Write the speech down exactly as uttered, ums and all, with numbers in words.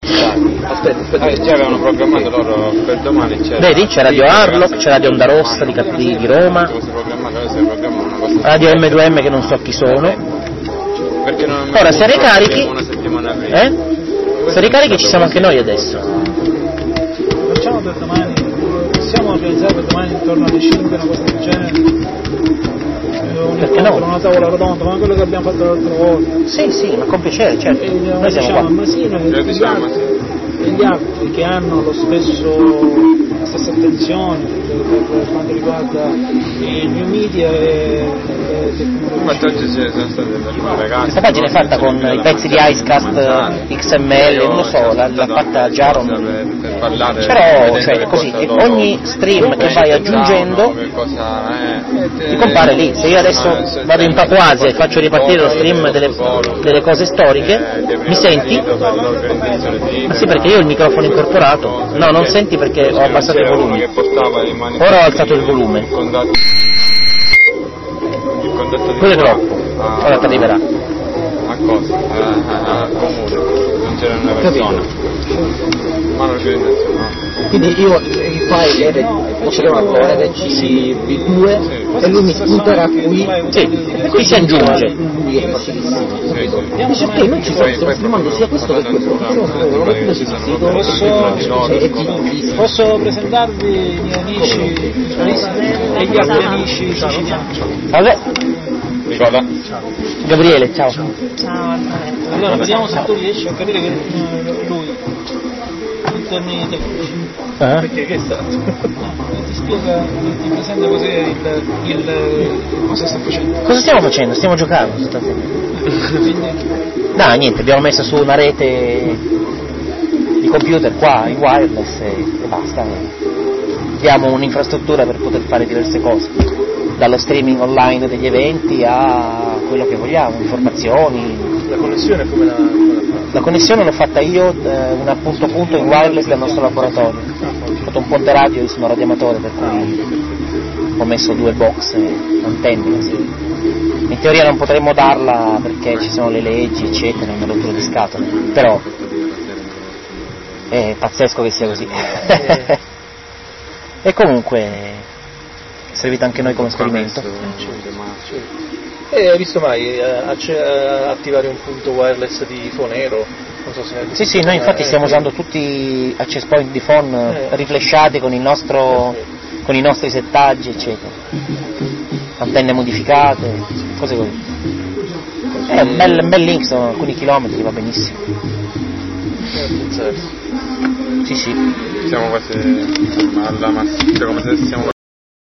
Aspetta, aspetta, che già avevano programmato loro per domani. C'era Vedi, c'è Radio Harlock, c'è Radio Onda Rossa di, di, di Roma, Radio M due M che non so chi sono. Ora se ricarichi, eh? Se ricarichi ci siamo anche noi adesso. Facciamo per domani, possiamo organizzare per domani intorno alle cinque una cosa del genere? Perché no? Una tavola rotonda, come quello che abbiamo fatto l'altra volta. Sì, sì, ma con piacere, certo. E noi siamo diciamo qua. a Masino e gli altri, e gli altri che hanno lo stesso, la stessa attenzione per, per quanto riguarda i new media e le tecnologie. Oggi ci sono state delle ragazze. Questa pagina è fatta con i pezzi di Icecast X M L, non lo so, l'ha, l'ha fatta Jaron. Però, cioè, così, e ogni stream che vai aggiungendo ti compare lì. Se io adesso vado in Papuasia e faccio ripartire lo stream delle, delle cose storiche, mi senti? Ma sì, perché io ho il microfono incorporato. No, non senti perché ho abbassato il volume. Ora ho alzato il volume. Quello è troppo. Ora ti arriverà. A cosa? Al comune. Non c'era una persona. Ma non c'è intenzione. Quindi io il file era, lo chiamavo R C B due e lui mi spunterà qui. Sì, e qui si aggiunge. Lui è facilissimo. Dice che noi ci stiamo filmando sia questo che questo. Posso, posso presentarvi i miei amici e gli altri amici siciliani? Vabbè. Nicola. Gabriele, ciao. Ciao. Allora, vediamo se tu riesci a capire che lui in termini tecnici. Ah. Perché che è stato? No, ti spiega, ti presenta così il, il cosa sta facendo. Cosa stiamo facendo? Stiamo giocando sostanzialmente. No, niente, abbiamo messo su una rete di computer qua in wireless e, e basta. Abbiamo un'infrastruttura per poter fare diverse cose, dallo streaming online degli eventi a quello che vogliamo, informazioni. La connessione come la, come la La connessione l'ho fatta io, eh, una punto a punto in wireless dal nostro laboratorio. Ho fatto un ponte radio, io sono radioamatore, per cui ho messo due box e antenne così. In teoria non potremmo darla perché ci sono le leggi, eccetera, una rottura di scatole, però è pazzesco che sia così. E comunque è servita anche noi come esperimento. E hai visto mai eh, acce- attivare un punto wireless di Fonero? Non so se hai visto. Sì, sì, noi infatti eh, stiamo eh, usando tutti gli access point di phone eh. rifleshati con il nostro, con i nostri settaggi, eccetera. Antenne modificate, cose così. È un bel, un bel link, sono alcuni chilometri, va benissimo. Sì, sì. Siamo quasi alla massima, cioè come se siamo